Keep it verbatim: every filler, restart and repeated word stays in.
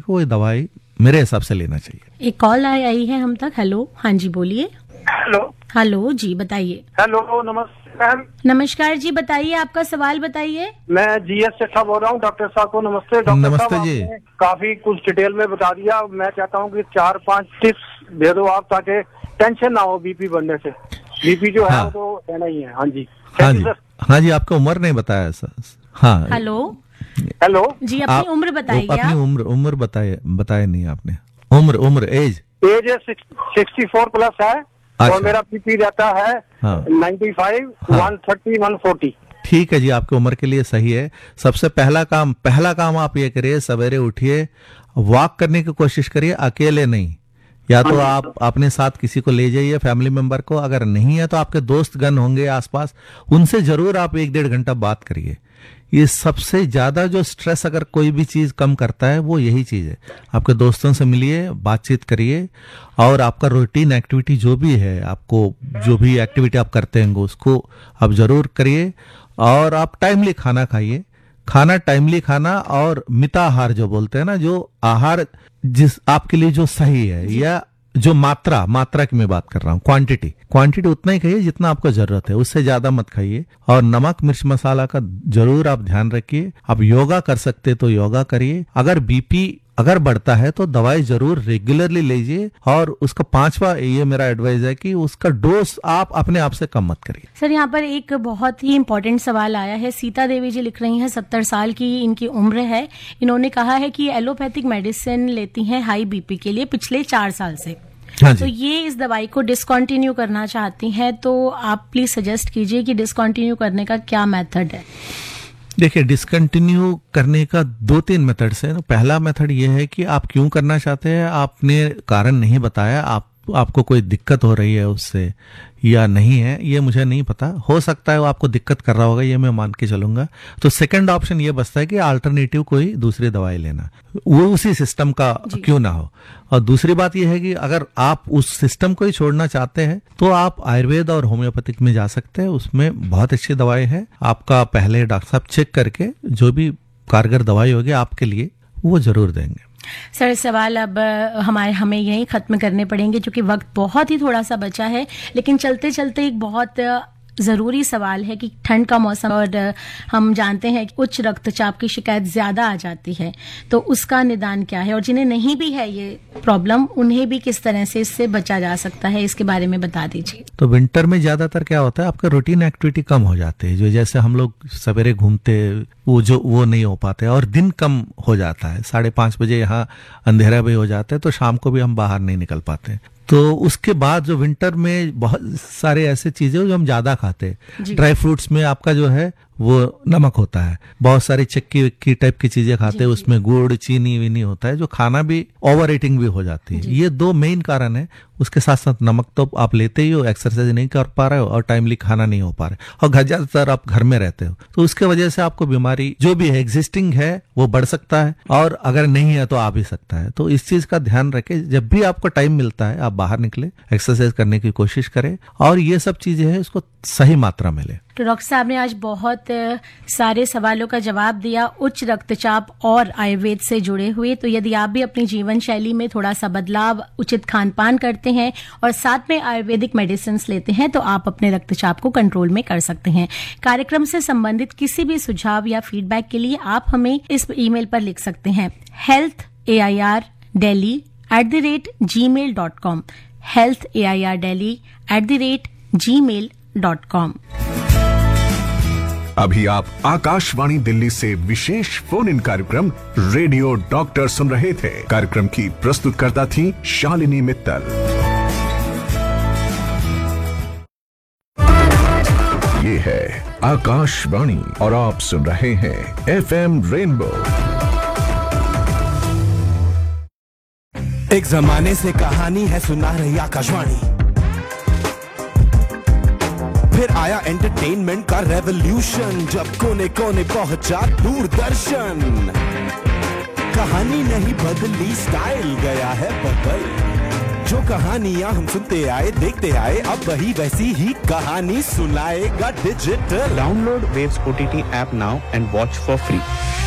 कोई दवाई मेरे हिसाब से लेना चाहिए। एक कॉल आई आई है हम तक। हेलो, हाँ जी बोलिए। हेलो हेलो जी बताइए। हेलो नमस्कार। नमस्कार जी बताइए, आपका सवाल बताइए। मैं जी एस सेठा बोल रहा हूँ। डॉक्टर साहब को नमस्ते। डॉक्टर नमस्ते साहब जी। आपने काफी कुछ डिटेल में बता दिया। मैं चाहता हूँ कि चार पांच टिप्स दे दो आप, ताकि टेंशन ना हो बीपी बढ़ने से। बीपी जो हाँ। है वो तो रहना ही है। हाँ जी हाँ जी हाँ जी आपका उम्र नहीं बताया सर। हाँ हेलो हेलो जी, अपनी उम्र बताइए। अपनी आप उम्र उम्र बताए बताए नहीं आपने। उम्र उम्र as as sixty four plus है। अच्छा। और मेरा बीपी रहता है हाँ। नाइन्टी फाइव हाँ। One thirty one forty. ठीक है जी, आपकी उम्र के लिए सही है। सबसे पहला काम पहला काम आप ये करिए, सवेरे उठिए, वॉक करने की कोशिश करिए, अकेले नहीं। या तो आप अपने साथ किसी को ले जाइए, फैमिली मेंबर को। अगर नहीं है तो आपके दोस्त गण होंगे आसपास, उनसे जरूर आप एक डेढ़ घंटा बात करिए। ये सबसे ज्यादा जो स्ट्रेस अगर कोई भी चीज कम करता है वो यही चीज है। आपके दोस्तों से मिलिए, बातचीत करिए, और आपका रूटीन एक्टिविटी जो भी है, आपको जो भी एक्टिविटी आप करते हैं उसको आप जरूर करिए। और आप टाइमली खाना खाइए। खाना टाइमली खाना और मिताहार जो बोलते हैं ना, जो आहार जिस आपके लिए जो सही है, या जो मात्रा मात्रा की मैं बात कर रहा हूँ, क्वांटिटी क्वांटिटी उतना ही खाइए जितना आपको जरूरत है, उससे ज्यादा मत खाइए। और नमक मिर्च मसाला का जरूर आप ध्यान रखिए। आप योगा कर सकते तो योगा करिए। अगर बीपी अगर बढ़ता है तो दवाई जरूर रेगुलरली लीजिए। और उसका पांचवा ये मेरा एडवाइस है कि उसका डोज आप अपने आप से कम मत करिए। सर यहाँ पर एक बहुत ही इम्पोर्टेंट सवाल आया है। सीता देवी जी लिख रही हैं, सत्तर साल की इनकी उम्र है। इन्होंने कहा है कि एलोपैथिक मेडिसिन लेती हैं हाई बीपी के लिए पिछले चार साल से। हाँ तो ये इस दवाई को डिसकंटिन्यू करना चाहती हैं, तो आप प्लीज सजेस्ट कीजिए कि डिसकंटिन्यू करने का क्या मेथड है। देखिए, डिसकंटिन्यू करने का दो तीन मेथड्स है। पहला मेथड ये है कि आप क्यों करना चाहते हैं, आपने कारण नहीं बताया। आप आपको कोई दिक्कत हो रही है उससे या नहीं है, ये मुझे नहीं पता। हो सकता है वो आपको दिक्कत कर रहा होगा, ये मैं मान के चलूंगा। तो सेकंड ऑप्शन ये बचता है कि अल्टरनेटिव कोई दूसरी दवाई लेना, वो उसी सिस्टम का क्यों ना हो। और दूसरी बात यह है कि अगर आप उस सिस्टम को ही छोड़ना चाहते हैं तो आप आयुर्वेद और होम्योपैथिक में जा सकते हैं। उसमें बहुत अच्छी दवाई है। आपका पहले डॉक्टर साहब चेक करके जो भी कारगर दवाई होगी आपके लिए वो जरूर देंगे। सर सवाल अब हमारे हमें यही खत्म करने पड़ेंगे क्योंकि वक्त बहुत ही थोड़ा सा बचा है। लेकिन चलते चलते एक बहुत जरूरी सवाल है कि ठंड का मौसम और हम जानते हैं कि उच्च रक्तचाप की शिकायत ज्यादा आ जाती है, तो उसका निदान क्या है, और जिन्हें नहीं भी है ये प्रॉब्लम उन्हें भी किस तरह से इससे बचा जा सकता है, इसके बारे में बता दीजिए। तो विंटर में ज्यादातर क्या होता है, आपका रूटीन एक्टिविटी कम हो जाते हैं। जो जैसे हम लोग सवेरे घूमते वो जो वो नहीं हो पाते, और दिन कम हो जाता है। साढ़े पांच बजे यहाँ अंधेरा भी हो जाता है, तो शाम को भी हम बाहर नहीं निकल पाते। तो उसके बाद जो विंटर में बहुत सारे ऐसे चीजें जो हम ज्यादा खाते हैं, ड्राई फ्रूट्स में आपका जो है वो नमक होता है, बहुत सारी चक्की विक्की टाइप की चीजें खाते हैं, उसमें गुड़ चीनी वीनी होता है, जो खाना भी ओवर ईटिंग भी हो जाती है। ये दो मेन कारण है। उसके साथ साथ नमक तो आप लेते ही हो, एक्सरसाइज नहीं कर पा रहे हो, और टाइमली खाना नहीं हो पा रहे, और घर ज्यादातर आप घर में रहते हो, तो उसके वजह से आपको बीमारी जो भी है एग्जिस्टिंग है वो बढ़ सकता है, और अगर नहीं है तो आ भी सकता है। तो इस चीज का ध्यान रखें। जब भी आपको टाइम मिलता है आप बाहर निकले, एक्सरसाइज करने की कोशिश करें, और ये सब चीजें हैं उसको सही मात्रा में ले। तो डॉक्टर साहब ने आज बहुत सारे सवालों का जवाब दिया, उच्च रक्तचाप और आयुर्वेद से जुड़े हुए। तो यदि आप भी अपनी जीवन शैली में थोड़ा सा बदलाव, उचित खान पान करते हैं और साथ में आयुर्वेदिक मेडिसिन लेते हैं, तो आप अपने रक्तचाप को कंट्रोल में कर सकते हैं। कार्यक्रम से संबंधित किसी भी सुझाव या फीडबैक के लिए आप हमें इस ईमेल पर लिख सकते हैं, health A I R daily at the rate ji mail dot com, health A I R daily at the rate ji mail dot com. अभी आप आकाशवाणी दिल्ली से विशेष फोन इन कार्यक्रम रेडियो डॉक्टर सुन रहे थे। कार्यक्रम की प्रस्तुतकर्ता थी शालिनी मित्तल। ये है आकाशवाणी और आप सुन रहे हैं एफ एम रेनबो। एक जमाने से कहानी है सुना रही आकाशवाणी, फिर आया एंटरटेनमेंट का रेवोल्यूशन, जब कोने कोने पहुंचा दूरदर्शन। कहानी नहीं बदली, स्टाइल गया है बदल। जो कहानियां हम सुनते आए देखते आए, अब वही वैसी ही कहानी सुनाएगा digital. Download waves O T T app now and watch for free.